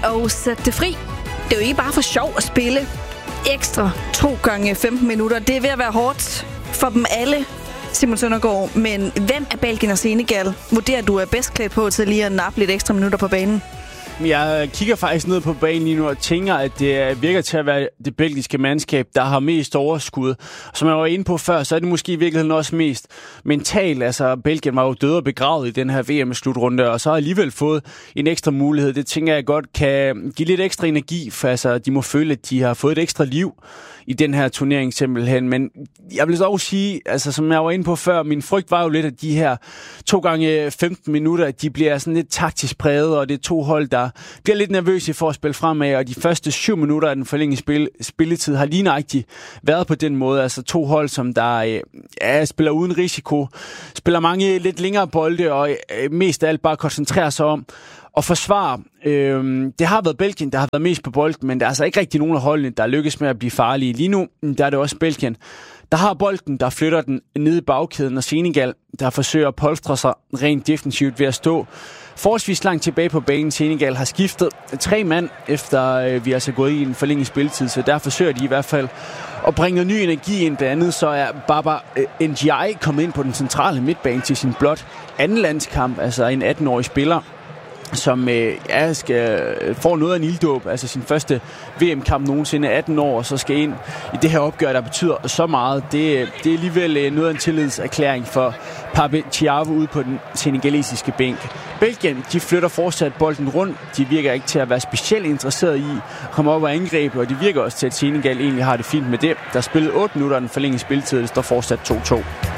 og sætte det fri. Det er jo ikke bare for sjov at spille ekstra 2 gange 15 minutter. Det er ved at være hårdt for dem alle, Simon Søndergaard. Men hvem af Belgien og Senegal vurderer du er bedst klædt på til lige at nappe lidt ekstra minutter på banen? Jeg kigger faktisk ned på banen lige nu og tænker, at det virker til at være det belgiske mandskab, der har mest overskud. Som jeg var inde på før, så er det måske i virkeligheden også mest mentalt. Altså, Belgien var jo død og begravet i den her VM-slutrunde, og så har alligevel fået en ekstra mulighed. Det tænker jeg godt kan give lidt ekstra energi, for altså, de må føle, at de har fået et ekstra liv i den her turnering simpelthen. Men jeg vil også sige, altså som jeg var inde på før, min frygt var jo lidt, at de her 2 gange 15 minutter, de bliver sådan lidt taktisk præget, og det er 2 hold, der bliver lidt nervøse for at spille fremad, og de første 7 minutter af den forlængede spilletid har lige nøjagtigt været på den måde. Altså 2 hold, som der spiller uden risiko, spiller mange lidt længere bolde, og mest af alt bare koncentrerer sig om og forsvare. Det har været Belgien, der har været mest på bolden, men der er altså ikke rigtig nogen af holdene, der lykkes med at blive farlige. Lige nu, der er det også Belgien, der har bolden, der flytter den ned i bagkæden, og Senegal, der forsøger at polstre sig rent defensivt ved at stå forholdsvis langt tilbage på banen. Senegal har skiftet 3 mand, efter vi altså gået i en forlænget spilletid, så der forsøger de i hvert fald at bringe ny energi ind. Blandt andet så er Baba Ndiaye kommet ind på den centrale midtbane til sin blot anden landskamp, altså en 18-årig spiller, som får noget af en ilddåb, altså sin første VM-kamp nogensinde, 18 år, og så skal ind i det her opgør, der betyder så meget. Det er alligevel noget af en tillidserklæring for Pape Thiaw ude på den senegalesiske bænk. Belgien, de flytter fortsat bolden rundt. De virker ikke til at være specielt interesseret i at komme op og angribe, og det virker også til, at Senegal egentlig har det fint med det. Der er spillet 8 minutter af den forlængede spilletid, det står fortsat 2-2.